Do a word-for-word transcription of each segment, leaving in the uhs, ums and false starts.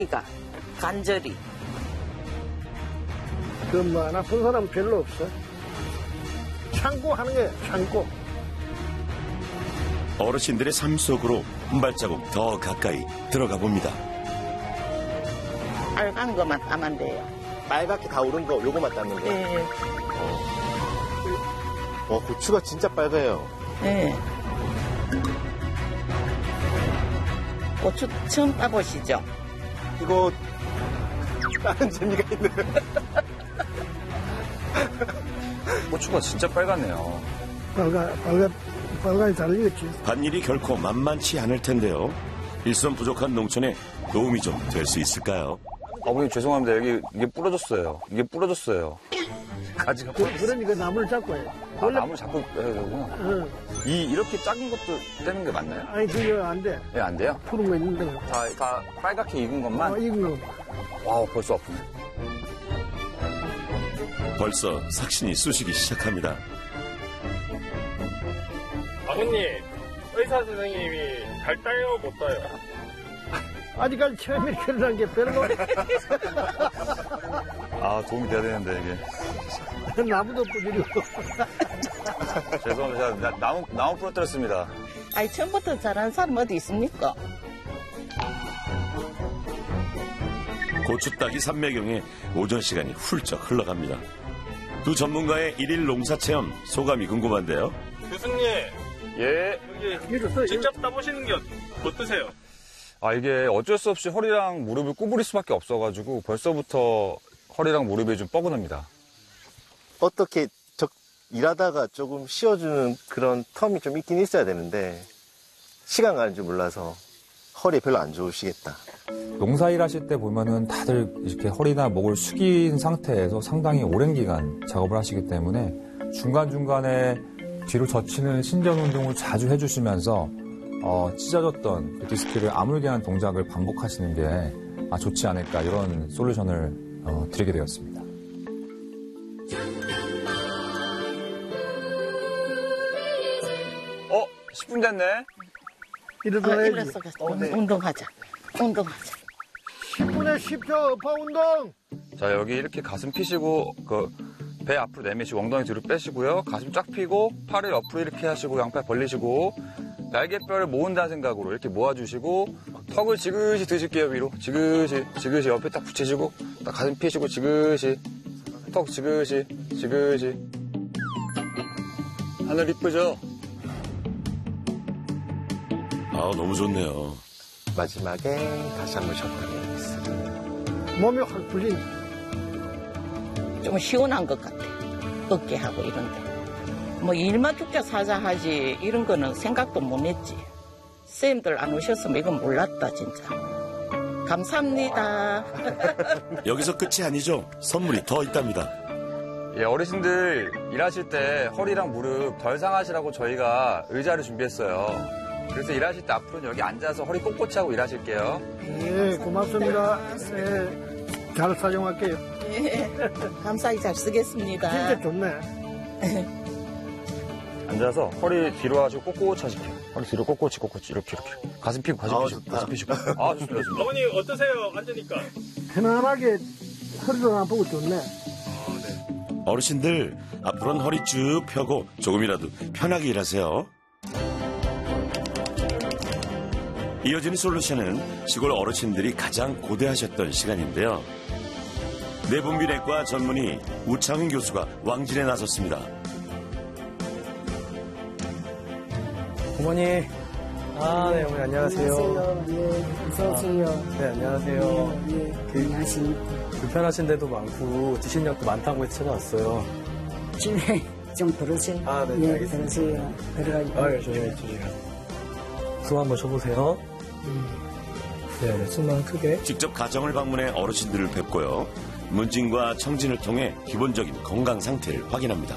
그러니까 간절히. 그 뭐 안 아픈 사람 별로 없어. 참고 하는 거예요. 참고. 어르신들의 삶 속으로 한 발자국 더 가까이 들어가 봅니다. 빨간 것만 따면 돼요. 빨갛게 다 오른 거 요거만 땄는 거예요? 네. 와, 고추가 진짜 빨개요. 네. 고추 처음 따보시죠? 이거 다른 재미가 있네요. 고추가 진짜 빨갛네요. 빨가, 빨가, 빨간이 잘 익었지. 밭일이 결코 만만치 않을 텐데요. 일손 부족한 농촌에 도움이 좀 될 수 있을까요? 어머니 죄송합니다. 여기 이게 부러졌어요. 이게 부러졌어요. 가지가 그, 부러졌어요. 그러니까 나무를 잡고 해요. 아, 나무 자꾸 해야 되구나. 응. 이 이렇게 작은 것도 떼는 게 맞나요? 아니, 그거 안 돼. 예, 안 돼요? 푸른 거 있는데. 다, 다 빨갛게 익은 것만? 어, 익은 거. 와우, 벌써 아프네. 벌써 삭신이 쑤시기 시작합니다. 아버님, 의사 선생님이 잘 따요, 못 따요? 아직까지 처음에 결혼한 게 별로. 아, 도움이 돼야 되는데, 이게. 나무도 뿌리고. 죄송합니다. 제가 나, 나무, 나무 부러뜨렸습니다. 아니, 처음부터 잘하는 사람 어디 있습니까? 고추 따기 삼매경에 오전 시간이 훌쩍 흘러갑니다. 두 전문가의 일일 농사 체험 소감이 궁금한데요. 교수님, 예. 여기 직접 따보시는 게 어떠세요? 아, 이게 어쩔 수 없이 허리랑 무릎을 구부릴 수밖에 없어가지고 벌써부터 허리랑 무릎이 좀 뻐근합니다. 어떻게 적, 일하다가 조금 쉬어주는 그런 텀이 좀 있긴 있어야 되는데 시간 가는 줄 몰라서 허리에 별로 안 좋으시겠다. 농사일 하실 때 보면은 다들 이렇게 허리나 목을 숙인 상태에서 상당히 오랜 기간 작업을 하시기 때문에 중간중간에 뒤로 젖히는 신전 운동을 자주 해주시면서 어, 찢어졌던 그 디스크를 아물게 한 동작을 반복하시는 게 아, 좋지 않을까 이런 솔루션을 어, 드리게 되었습니다. 어? 십 분 됐네? 이러다 아, 해야지. 일어서 운동하자. 운동하자. 십 분에 십 초 어파 운동. 자, 여기 이렇게 가슴 피시고, 그, 배 앞으로 내미시고, 엉덩이 뒤로 빼시고요. 가슴 쫙 피고, 팔을 옆으로 이렇게 하시고, 양팔 벌리시고, 날개뼈를 모은다는 생각으로 이렇게 모아주시고, 턱을 지그시 드실게요, 위로. 지그시, 지그시 옆에 딱 붙이시고, 딱 가슴 피시고, 지그시. 턱 지그시, 지그시. 하늘 이쁘죠? 아, 너무 좋네요. 마지막에 다시 한번 쉬었다. 몸이 확 풀린. 좀 시원한 것 같아. 어깨하고 이런데. 뭐 일만 죽자 사자 하지 이런 거는 생각도 못 했지. 쌤들 안 오셨으면 이건 몰랐다 진짜. 감사합니다. 여기서 끝이 아니죠. 선물이 더 있답니다. 예, 어르신들 일하실 때 허리랑 무릎 덜 상하시라고 저희가 의자를 준비했어요. 그래서 일하실 때 앞으로는 여기 앉아서 허리 꼿꼿이 하고 일하실게요. 예, 고맙습니다. 예, 잘 사용할게요. 예, 감사히 잘 쓰겠습니다. 진짜 좋네. 앉아서 허리 뒤로 하시고 꼿꼿이 하실게요. 허리 뒤로 꼿꼿이 꼿꼿이 이렇게 이렇게. 가슴 피고 가슴 아, 피시고 좋다. 가슴 피시고. 아, 좋습니다. 좋습니다. 어머니 어떠세요? 앉으니까. 편안하게 허리도 안 아프고 좋네. 어르신들 앞으로는 허리 쭉 펴고 조금이라도 편하게 일하세요. 이어지는 솔루션은 시골 어르신들이 가장 고대하셨던 시간인데요. 내분비내과 전문의 우창훈 교수가 왕진에 나섰습니다. 어머니. 아, 네, 어머니 안녕하세요. 안녕하세요. 예, 어서오세요. 아, 네, 안녕하세요. 예, 예, 그, 안녕하십니까. 불편하신 데도 많고 드실 약도 많다고 해서 찾아왔어요. 집에 좀 들으세요. 아, 네, 예, 알겠습니다. 들으세요. 들어가지고. 아, 예, 조심해 주세요. 숨 한번 쉬어보세요. 네, 네, 숨만 크게. 직접 가정을 방문해 어르신들을 뵙고요. 문진과 청진을 통해 기본적인 건강 상태를 확인합니다.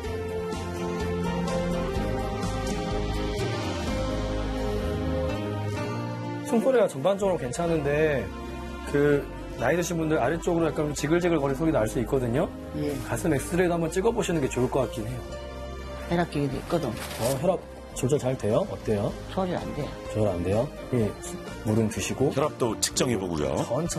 숨소리가 전반적으로 괜찮은데 그 나이 드신 분들 아래쪽으로 약간 지글지글 거리는 소리 날 수 있거든요. 예, 가슴 엑스레이도 한번 찍어보시는 게 좋을 것 같긴 해요. 혈압계도 있거든. 어, 혈압 조절 잘 돼요? 어때요? 소리 안 돼. 조절 안 돼요? 예, 물은 드시고 혈압도 측정해보고요. 천천히